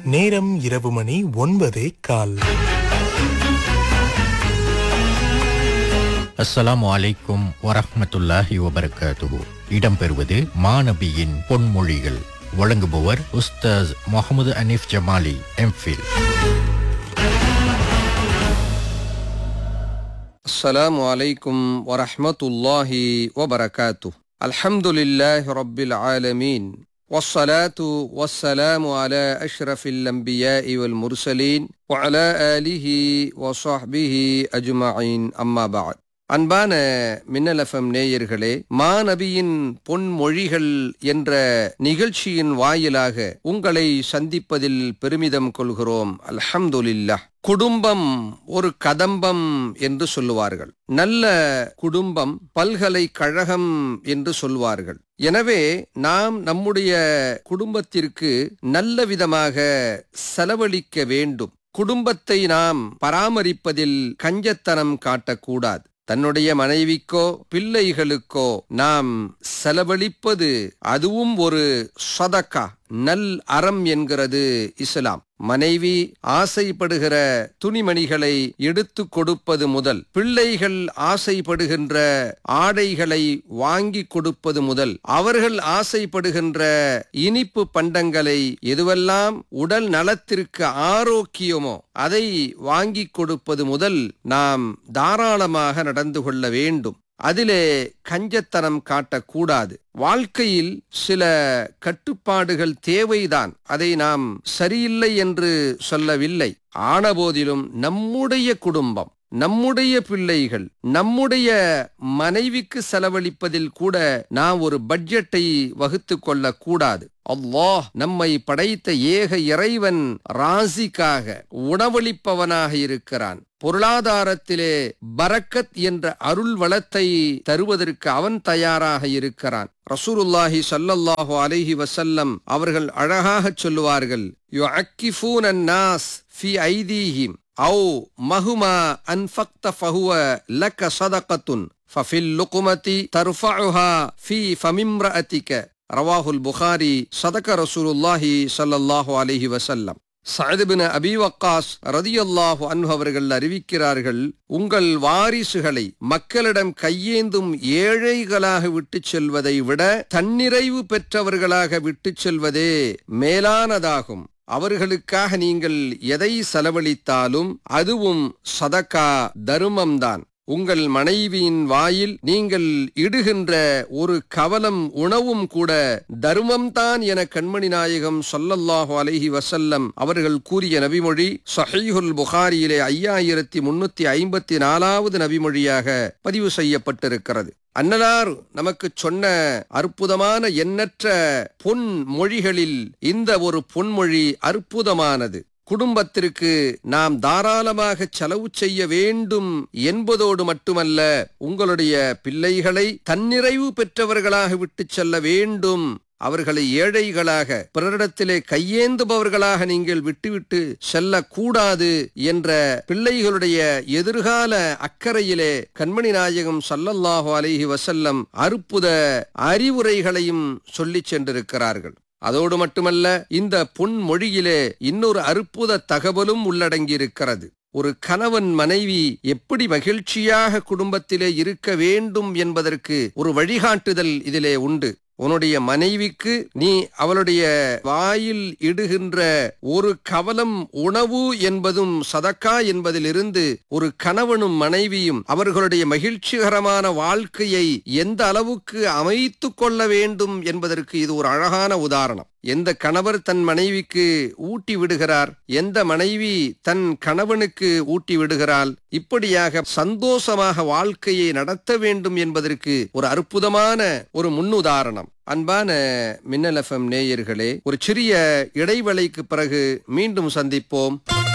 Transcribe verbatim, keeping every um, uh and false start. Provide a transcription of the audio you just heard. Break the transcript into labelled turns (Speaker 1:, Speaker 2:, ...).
Speaker 1: நேரம் இரவு மணி ஒன்பதே கால்.
Speaker 2: அஸ்ஸலாமு அலைக்கும் வரஹ்மத்துல்லாஹி வபரகாத்துஹு. இடம்பெறுவது மாநபியின் பொன்மொழிகள். வழங்குபவர் உஸ்தாஸ் முகமது அனீஃப் ஜமாலி, எம்ஃபில்.
Speaker 3: அஸ்ஸலாமு அலைக்கும் வரஹ்மத்துல்லாஹி வபரகாத்துஹு. அல்ஹம்துலில்லாஹி ரப்பில் ஆலமீன். வஸ்ஸலாத்து வஸ்ஸலாமு அலா அஷ்ரஃபில் அன்பியாஇ வல் முர்சலீன் வ அலா ஆலிஹி வ ஸஹ்பிஹி அஜ்மஈன். அம்மா பஅத். அன்பான மின்னல் எஃப்எம் நேயர்களே, மாநபியின் பொன்மொழிகள் என்ற நிகழ்ச்சியின் வாயிலாக உங்களை சந்திப்பதில் பெருமிதம் கொள்கிறோம். அல்ஹம்துலில்லாஹ். குடும்பம் ஒரு கதம்பம் என்று சொல்லுவார்கள். நல்ல குடும்பம் பல்கலைக்கழகம் என்று சொல்வார்கள். எனவே நாம் நம்முடைய குடும்பத்திற்கு நல்ல விதமாக செலவழிக்க வேண்டும். குடும்பத்தை நாம் பராமரிப்பதில் கஞ்சத்தனம் காட்டக்கூடாது. தன்னுடைய மனைவிக்கோ பிள்ளைகளுக்கோ நாம் செலவழிப்பது அதுவும் ஒரு சதக்கா, நல் அறம் என்கிறது இஸ்லாம். மனைவி ஆசைப்படுகிற துணிமணிகளை எடுத்து கொடுப்பது முதல், பிள்ளைகள் ஆசைப்படுகின்ற ஆடைகளை வாங்கி கொடுப்பது முதல், அவர்கள் ஆசைப்படுகின்ற இனிப்பு பண்டங்களை, எதுவெல்லாம் உடல் நலத்திற்கு ஆரோக்கியமோ அதை வாங்கி கொடுப்பது முதல் நாம் தாராளமாக நடந்து கொள்ள வேண்டும். அதிலே கஞ்சத்தனம் காட்டக்கூடாது. வாழ்க்கையில் சில கட்டுப்பாடுகள் தேவைதான். அதை நாம் சரியில்லை என்று சொல்லவில்லை. ஆனபோதிலும் நம்முடைய குடும்பம், நம்முடைய பிள்ளைகள், நம்முடைய மனைவிக்கு செலவழிப்பதில் கூட நாம் ஒரு பட்ஜெட்டை வகுத்து கொள்ள கூடாது. அல்லாஹ் நம்மை படைத்த ஏக இறைவன் ராசிக்காக உணவளிப்பவனாக இருக்கிறான். பொருளாதாரத்திலே பரக்கத் என்ற அருள் வளத்தை தருவதற்கு அவன் தயாராக இருக்கிறான். ரசூலுல்லாஹி ஸல்லல்லாஹு அலைஹி வஸல்லம் அவர்கள் அழகாக சொல்லுவார்கள், யுஅக்கிஃபூன அன்னாஸ் ஃபீ ஐதீஹிம் அவு மஹுமா அன்ஃபக்த ஃபஹுவ லக ஸதகத்துன் ஃபஃபில் லுக்மதி தர்ஃபஉஹா ஃபீ ஃபமிம்ரஅதிக. ரவாஹுல் புகாரி. சதக ரசூலுல்லாஹி ஸல்லல்லாஹு அலைஹி வஸல்லம். சஅத் இப்னு அபீ வக்காஸ் ரலியல்லாஹு அன்ஹு அவர்கள் அறிவிக்கிறார்கள், உங்கள் வாரிசுகளை மக்களிடம் கையேந்தும் ஏழைகளாக விட்டுச் செல்வதை விட தன்னிறைவு பெற்றவர்களாக விட்டுச் செல்வதே மேலானதாகும். அவர்களுக்காக நீங்கள் எதை செலவழித்தாலும் அதுவும் சதகா, தர்மம்தான். உங்கள் மனைவியின் வாயில் நீங்கள் இடுகின்ற ஒரு கவலம் உணவும் கூட தர்மம்தான் என கண்மணி நாயகம் ஸல்லல்லாஹு அலைஹி வஸல்லம் அவர்கள் கூறிய நபிமொழி ஸஹீஹுல் புகாரியிலே ஐயாயிரத்தி முன்னூத்தி ஐம்பத்தி நாலாவது நபிமொழியாக பதிவு செய்யப்பட்டிருக்கிறது. அன்னலார் நமக்கு சொன்ன அற்புதமான எண்ணற்ற பொன் மொழிகளில் இந்த ஒரு பொன்மொழி அற்புதமானது. குடும்பத்திற்கு நாம் தாராளமாக செலவு செய்ய வேண்டும் என்பதோடு மட்டுமல்ல, உங்களுடைய பிள்ளைகளை தன்னிறைவு பெற்றவர்களாக விட்டு செல்ல வேண்டும். அவர்களை ஏழைகளாக, பிறரிடத்திலே கையேந்துபவர்களாக நீங்கள் விட்டுவிட்டு செல்லக்கூடாது என்ற பிள்ளைகளுடைய எதிர்கால அக்கறையிலே கண்மணி நாயகம் ஸல்லல்லாஹு அலைஹி வஸல்லம் அற்புத அறிவுரைகளையும் சொல்லிச் சென்றிருக்கிறார்கள். அதோடு மட்டுமல்ல, இந்த பொன்மொழியிலே இன்னொரு அற்புத தகவலும் உள்ளடங்கியிருக்கிறது. ஒரு கணவன் மனைவி எப்படி மகிழ்ச்சியாக குடும்பத்திலே இருக்க வேண்டும் என்பதற்கு ஒரு வழிகாட்டுதல் இதிலே உண்டு. உன்னுடைய மனைவிக்கு நீ அவளுடைய வாயில் இடுகின்ற ஒரு கவலம் உணவு என்பதும் சதக்கா என்பதிலிருந்து ஒரு கணவனும் மனைவியும் அவர்களுடைய மகிழ்ச்சிகரமான வாழ்க்கையை எந்த அளவுக்கு அமைத்து கொள்ள வேண்டும் என்பதற்கு இது ஒரு அழகான உதாரணம். எந்த கணவர் தன் மனைவிக்கு ஊட்டி விடுகிறார், எந்த மனைவி தன் கணவனுக்கு ஊட்டி விடுகிறாள், இப்படியாக சந்தோஷமாக வாழ்க்கையை நடத்த வேண்டும் என்பதற்கு ஒரு அற்புதமான ஒரு முன்னுதாரணம். அன்பான மின்னல் எஃப்எம் நேயர்களே, ஒரு சிறிய இடைவேளைக்கு பிறகு மீண்டும் சந்திப்போம்.